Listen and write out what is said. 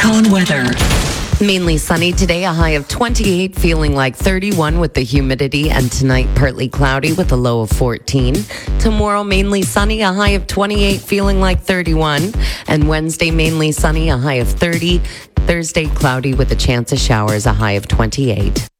Cone weather. Mainly sunny today, a high of 28, feeling like 31 with the humidity, and tonight partly cloudy with a low of 14. Tomorrow mainly sunny, a high of 28, feeling like 31, and Wednesday mainly sunny, a high of 30. Thursday cloudy with a chance of showers, a high of 28.